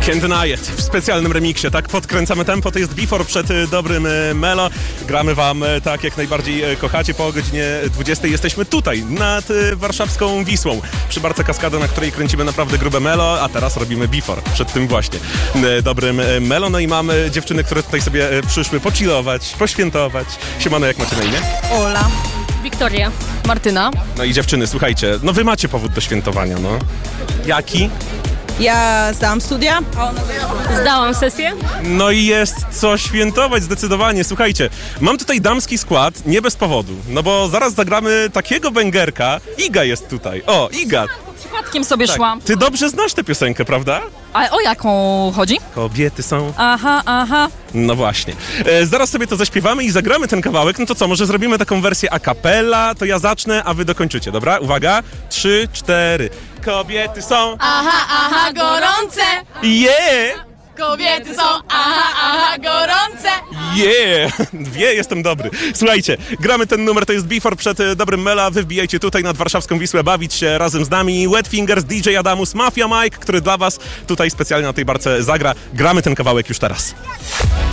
Can't Deny It w specjalnym remiksie, tak? Podkręcamy tempo, to jest Before przed dobrym Melo. Gramy wam tak, jak najbardziej kochacie. Po godzinie 20 jesteśmy tutaj, nad warszawską Wisłą, przy Barce Kaskada, na której kręcimy naprawdę grube Melo, a teraz robimy Before przed tym właśnie dobrym Melo. No i mamy dziewczyny, które tutaj sobie przyszły pochillować, poświętować. Siemano, jak macie na imię? Ola. Wiktoria. Martyna. No i dziewczyny, słuchajcie, no wy macie powód do świętowania, no. Jaki? Ja zdałam studia. Zdałam sesję. No i jest co świętować zdecydowanie. Słuchajcie, mam tutaj damski skład, nie bez powodu, no bo zaraz zagramy takiego bęgerka. Iga jest tutaj. O, Iga. Przypadkiem sobie szłam. Ty dobrze znasz tę piosenkę, prawda? A o jaką chodzi? Kobiety są... Aha. No właśnie. Zaraz sobie to zaśpiewamy i zagramy ten kawałek. No to co, może zrobimy taką wersję a cappella? To ja zacznę, a wy dokończycie, dobra? Uwaga. 3, 4. Kobiety są... Aha, gorące. Yeah! Kobiety są, aha, gorące. Yeah! Wie, jestem dobry. Słuchajcie, gramy ten numer, to jest Before przed dobrym Mela. Wy wbijajcie tutaj nad warszawską Wisłę, bawić się razem z nami. Wet Fingers, DJ Adamus, Mafia Mike, który dla was tutaj specjalnie na tej barce zagra. Gramy ten kawałek już teraz.